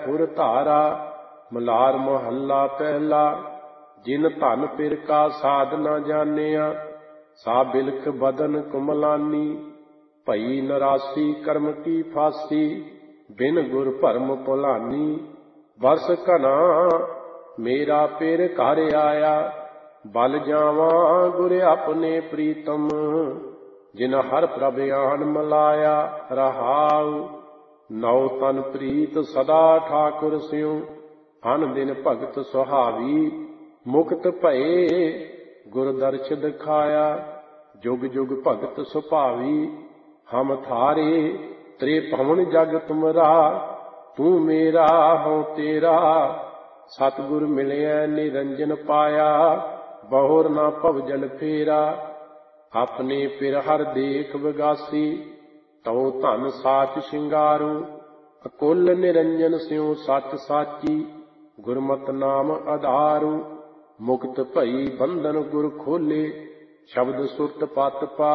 खुर धारा। मलार महला पहला। जिन धन पिर का साध न जानिया, सा बिलख बदन कुमलानी। भई नरासी कर्म की फांसी, बिन गुर भरम भुलानी। बरस घना मेरा पिर घर आया, बल जावा गुर अपने प्रीतम। जिन हर प्रभ आन मलाया, रहाउ नौ तन प्रीत सदा ठाकुर स्यों। अन दिन भगत सुहावी, मुक्त भये गुर दर्श दिखाया। जुग जुग भगत सुभावी, हम थारे त्रिभुवन जग तुमरा। तू मेरा हूँ तेरा, सतगुर मिलिया निरंजन पाया। बहुर ना भवजल फेरा, अपने पिर हर देख विगासी। तौ धन साच शिंगारू, अकुल निरंजन स्यों सच साची। गुरमत नाम आधारू, मुक्त भई बंधन गुर खोले। शब्द सुरत पत पा,